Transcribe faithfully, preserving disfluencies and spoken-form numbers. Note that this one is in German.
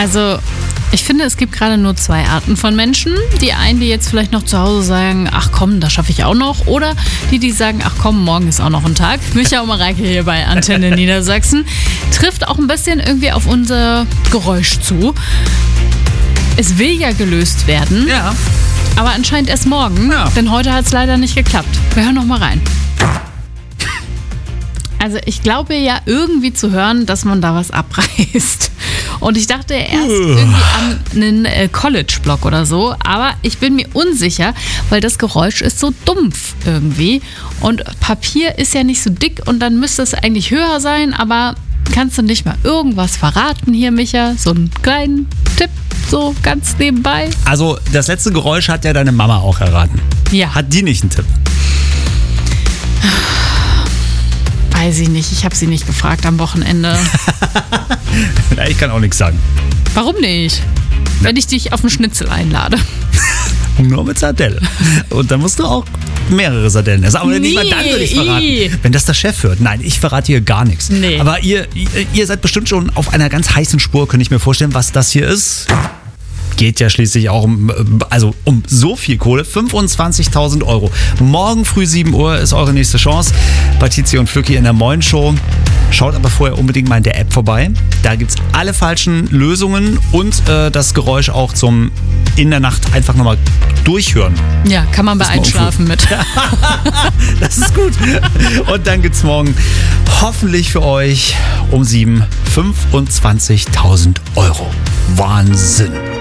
Also, ich finde, es gibt gerade nur zwei Arten von Menschen. Die einen, die jetzt vielleicht noch zu Hause sagen, ach komm, das schaffe ich auch noch. Oder die, die sagen, ach komm, morgen ist auch noch ein Tag. Micha und Mareike hier bei Antenne Niedersachsen. Trifft auch ein bisschen irgendwie auf unser Geräusch zu. Es will ja gelöst werden. Ja. Aber anscheinend erst morgen. Ja. Denn heute hat es leider nicht geklappt. Wir hören noch mal rein. Also ich glaube ja irgendwie zu hören, dass man da was abreißt. Und ich dachte erst irgendwie an einen äh, College-Block oder so. Aber ich bin mir unsicher, weil das Geräusch ist so dumpf irgendwie. Und Papier ist ja nicht so dick und dann müsste es eigentlich höher sein. Aber kannst du nicht mal irgendwas verraten hier, Micha? So einen kleinen Tipp, so ganz nebenbei? Also das letzte Geräusch hat ja deine Mama auch erraten. Ja. Hat die nicht einen Tipp? Weiß ich nicht, ich habe sie nicht gefragt am Wochenende. Ja, ich kann auch nichts sagen. Warum nicht? Wenn ich dich auf einen Schnitzel einlade. Nur mit Sardelle. Und dann musst du auch mehrere Sardellen essen. Aber nicht mal dann würde ich verraten. Nee. Wenn das der Chef hört. Nein, ich verrate hier gar nichts. Nee. Aber ihr, ihr, ihr seid bestimmt schon auf einer ganz heißen Spur, könnte ich mir vorstellen, was das hier ist. Geht ja schließlich auch um, also um so viel Kohle, fünfundzwanzigtausend Euro. Morgen früh sieben Uhr ist eure nächste Chance bei Tizi und Flücki in der Moin Show. Schaut aber vorher unbedingt mal in der App vorbei. Da gibt es alle falschen Lösungen und äh, das Geräusch auch zum in der Nacht einfach nochmal durchhören. Ja, kann man bei Ist mal Einschlafen mit. Das ist gut. Und dann gibt es morgen hoffentlich für euch um sieben fünfundzwanzigtausend Euro. Wahnsinn.